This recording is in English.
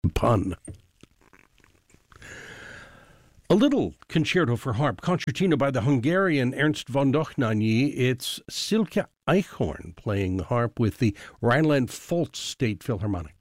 Pun. A little concerto for harp, concertina by the Hungarian Ernst von Dohnányi. It's Silke Eichhorn playing the harp with the Rhineland-Pfalz State Philharmonic.